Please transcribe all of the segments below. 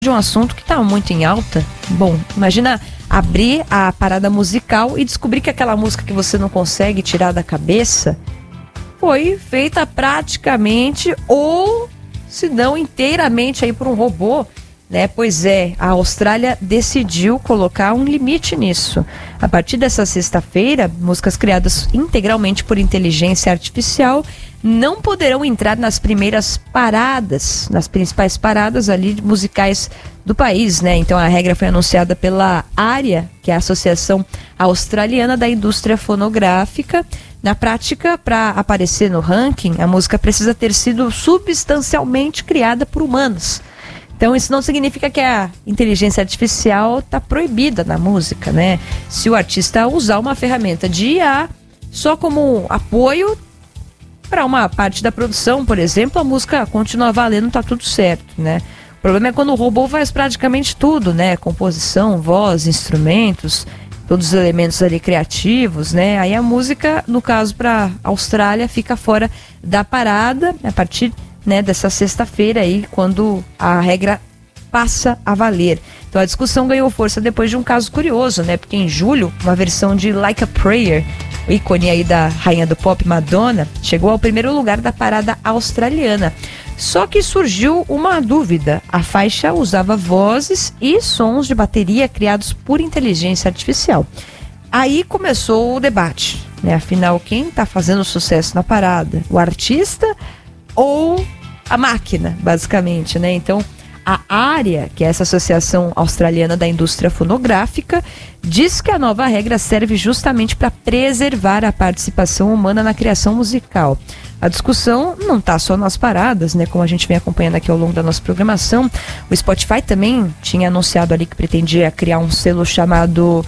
de um assunto que está muito em alta. Bom, imagina abrir a parada musical e descobrir que aquela música que você não consegue tirar da cabeça foi feita praticamente ou, se não inteiramente, aí por um robô, né? Pois é, a Austrália decidiu colocar um limite nisso. A partir dessa sexta-feira, músicas criadas integralmente por inteligência artificial não poderão entrar nas primeiras paradas, nas principais paradas ali musicais do país, né? Então a regra foi anunciada pela ARIA, que é a Associação Australiana da Indústria Fonográfica. Na prática, para aparecer no ranking, a música precisa ter sido substancialmente criada por humanos. Então isso não significa que a inteligência artificial está proibida na música, né? Se o artista usar uma ferramenta de IA só como apoio para uma parte da produção, por exemplo, a música continua valendo, tá tudo certo, né? O problema é quando o robô faz praticamente tudo, né? Composição, voz, instrumentos, todos os elementos ali criativos, né? Aí a música, no caso para a Austrália, fica fora da parada a partir, né, dessa sexta-feira aí, quando a regra passa a valer. Então a discussão ganhou força depois de um caso curioso, né? Porque em julho, uma versão de Like a Prayer, o ícone aí da rainha do pop Madonna, chegou ao primeiro lugar da parada australiana. Só que surgiu uma dúvida. A faixa usava vozes e sons de bateria criados por inteligência artificial. Aí começou o debate, né? Afinal, quem está fazendo sucesso na parada? O artista ou a máquina, basicamente, né? Então, a ARIA, que é essa Associação Australiana da Indústria Fonográfica, diz que a nova regra serve justamente para preservar a participação humana na criação musical. A discussão não está só nas paradas, né? Como a gente vem acompanhando aqui ao longo da nossa programação. O Spotify também tinha anunciado ali que pretendia criar um selo chamado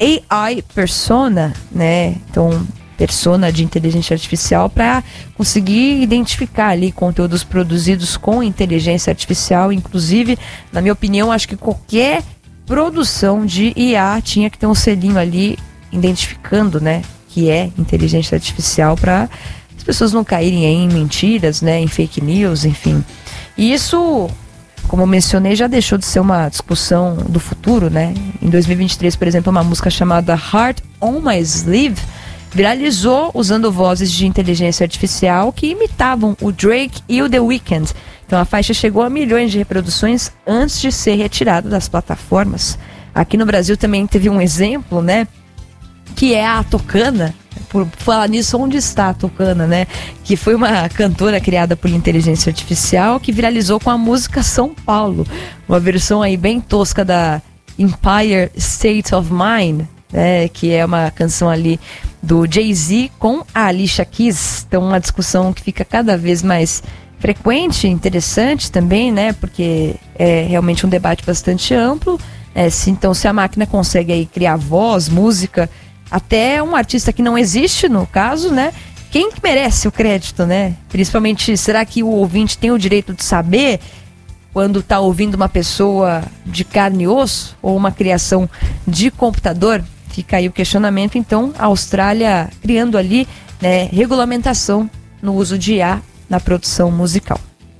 AI Persona, né? Então, persona de inteligência artificial, para conseguir identificar ali conteúdos produzidos com inteligência artificial. Inclusive, na minha opinião, acho que qualquer produção de IA tinha que ter um selinho ali identificando, né, que é inteligência artificial, para as pessoas não caírem em mentiras, né, em fake news, enfim. E isso, como eu mencionei, já deixou de ser uma discussão do futuro, né? Em 2023, por exemplo, uma música chamada Heart on My Sleeve viralizou usando vozes de inteligência artificial que imitavam o Drake e o The Weeknd. Então a faixa chegou a milhões de reproduções antes de ser retirada das plataformas. Aqui no Brasil também teve um exemplo, né? Que é a Tocana. Por falar nisso, onde está a Tocana, né? Que foi uma cantora criada por inteligência artificial que viralizou com a música São Paulo. Uma versão aí bem tosca da Empire State of Mind, que é uma canção ali do Jay-Z com a Alicia Keys. Então uma discussão que fica cada vez mais frequente, interessante também, né? Porque é realmente um debate bastante amplo. Então se a máquina consegue aí criar voz, música, até um artista que não existe no caso, né? Quem merece o crédito, né? Principalmente, será que o ouvinte tem o direito de saber quando está ouvindo uma pessoa de carne e osso ou uma criação de computador? Fica aí o questionamento. Então, a Austrália criando ali, né, regulamentação no uso de IA na produção musical.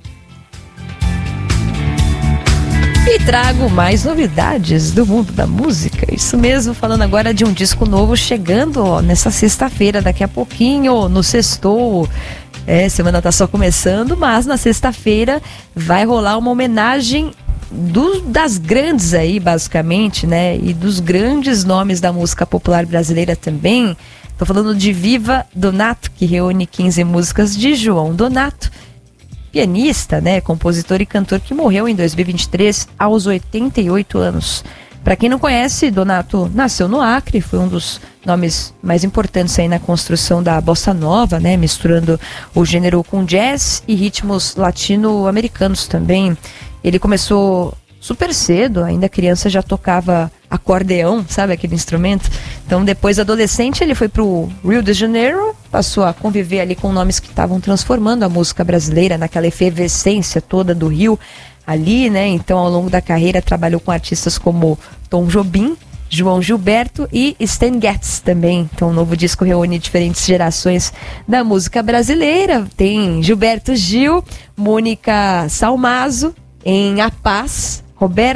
E trago mais novidades do mundo da música. Isso mesmo, falando agora de um disco novo chegando nessa sexta-feira, daqui a pouquinho, no sextou. Semana tá só começando, mas na sexta-feira vai rolar uma homenagem das grandes aí, basicamente, né? E dos grandes nomes da música popular brasileira também. Tô falando de Viva Donato, que reúne 15 músicas de João Donato, pianista, né? Compositor e cantor que morreu em 2023 aos 88 anos. Para quem não conhece, Donato nasceu no Acre, foi um dos nomes mais importantes aí na construção da bossa nova, né? Misturando o gênero com jazz e ritmos latino-americanos também. Ele começou super cedo, ainda criança já tocava acordeão, sabe aquele instrumento? Então depois, adolescente, ele foi pro Rio de Janeiro, passou a conviver ali com nomes que estavam transformando a música brasileira naquela efervescência toda do Rio ali, né? Então ao longo da carreira trabalhou com artistas como Tom Jobim, João Gilberto e Stan Getz também. Então o novo disco reúne diferentes gerações da música brasileira. Tem Gilberto Gil, Mônica Salmazo em A Paz, Roberto